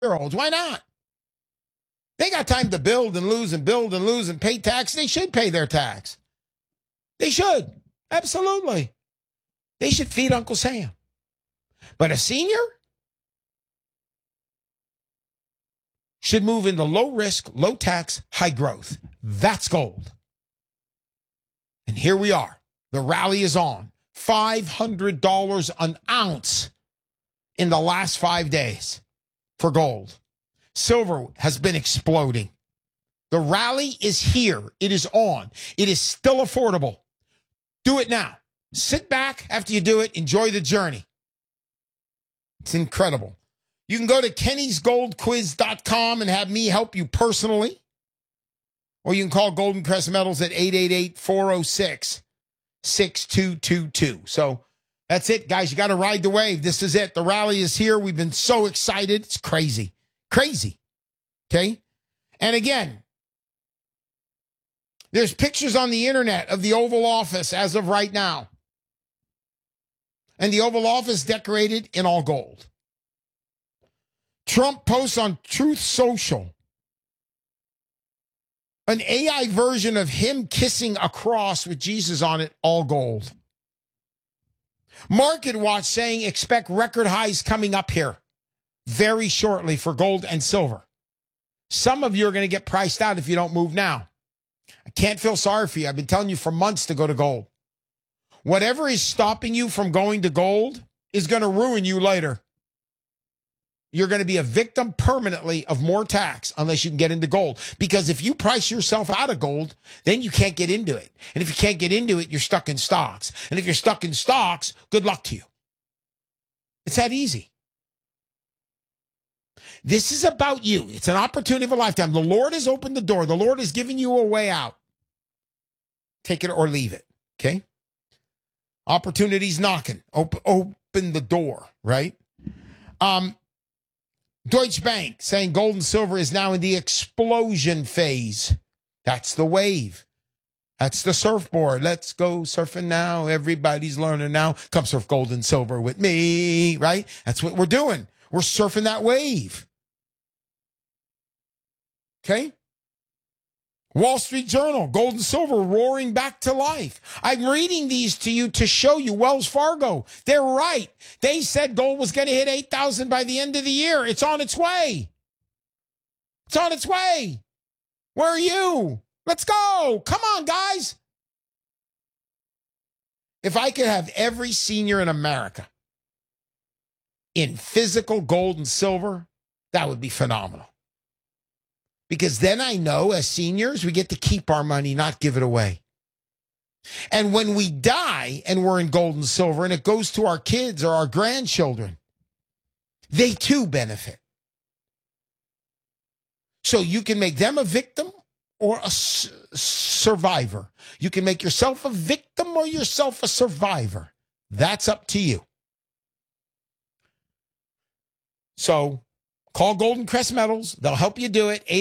olds. Why not? They got time to build and lose and build and lose and pay tax. They should pay their tax. They should. Absolutely. They should feed Uncle Sam. But a senior should move into low risk, low tax, high growth. That's gold. And here we are. The rally is on. $500 an ounce in the last 5 days for gold. Silver has been exploding. The rally is here. It is on. It is still affordable. Do it now. Sit back after you do it. Enjoy the journey. It's incredible. You can go to kennysgoldquiz.com and have me help you personally. Or you can call Golden Crest Metals at 888-406-6222. So that's it, guys. You got to ride the wave. This is it. The rally is here. We've been so excited. It's crazy. Crazy. Okay? And again, there's pictures on the internet of the Oval Office as of right now. And the Oval Office decorated in all gold. Trump posts on Truth Social an AI version of him kissing a cross with Jesus on it, all gold. Market Watch saying expect record highs coming up here very shortly for gold and silver. Some of you are going to get priced out if you don't move now. I can't feel sorry for you. I've been telling you for months to go to gold. Whatever is stopping you from going to gold is going to ruin you later. You're going to be a victim permanently of more tax unless you can get into gold. Because if you price yourself out of gold, then you can't get into it. And if you can't get into it, you're stuck in stocks. And if you're stuck in stocks, good luck to you. It's that easy. This is about you. It's an opportunity of a lifetime. The Lord has opened the door. The Lord has given you a way out. Take it or leave it, okay? Opportunity's knocking. Open the door, right? Deutsche Bank saying gold and silver is now in the explosion phase. That's the wave. That's the surfboard. Let's go surfing now. Everybody's learning now. Come surf gold and silver with me, right? That's what we're doing. We're surfing that wave. Okay? Wall Street Journal, gold and silver roaring back to life. I'm reading these to you to show you Wells Fargo. They're right. They said gold was going to hit 8,000 by the end of the year. It's on its way. It's on its way. Where are you? Let's go. Come on, guys. If I could have every senior in America in physical gold and silver, that would be phenomenal. Because then I know as seniors, we get to keep our money, not give it away. And when we die and we're in gold and silver and it goes to our kids or our grandchildren, they too benefit. So you can make them a victim or a survivor. You can make yourself a victim or yourself a survivor. That's up to you. So call Golden Crest Metals. They'll help you do it.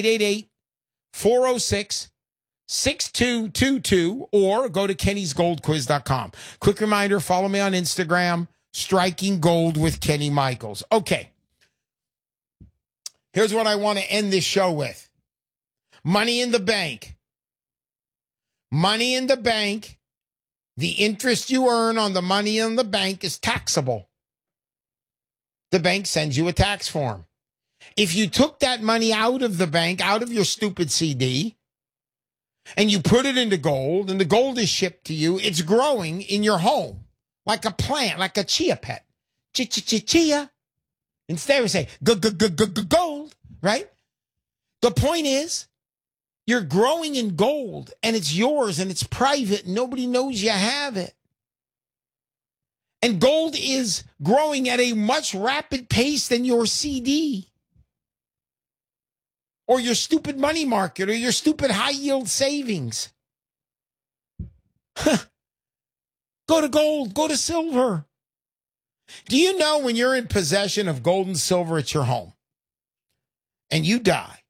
888-406-6222 or go to kennysgoldquiz.com. Quick reminder, follow me on Instagram, Striking Gold with Kenny Michaels. Okay. Here's what I want to end this show with. Money in the bank. Money in the bank. The interest you earn on the money in the bank is taxable. The bank sends you a tax form. If you took that money out of the bank, out of your stupid CD, and you put it into gold, and the gold is shipped to you, it's growing in your home like a plant, like a chia pet. Chia. Instead, we say gold, right? The point is, you're growing in gold, and it's yours, and it's private, and nobody knows you have it. And gold is growing at a much rapid pace than your CD. Or your stupid money market, or your stupid high-yield savings. Go to gold, go to silver. Do you know when you're in possession of gold and silver at your home, and you die,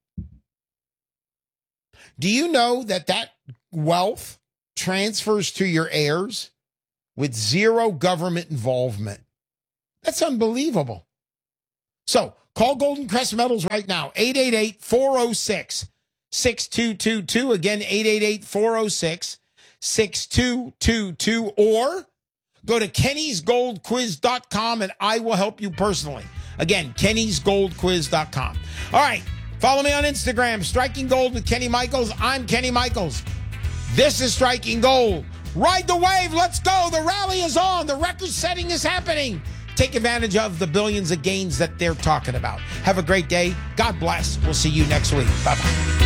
do you know that that wealth transfers to your heirs with zero government involvement? That's unbelievable. So, Call Golden Crest Metals right now, 888-406-6222. Again, 888-406-6222. Or go to kennysgoldquiz.com and I will help you personally. Again, kennysgoldquiz.com. All right, follow me on Instagram, Striking Gold with Kenny Michaels. I'm Kenny Michaels. This is Striking Gold. Ride the wave. Let's go. The rally is on. The record setting is happening. Take advantage of the billions of gains that they're talking about. Have a great day. God bless. We'll see you next week. Bye-bye.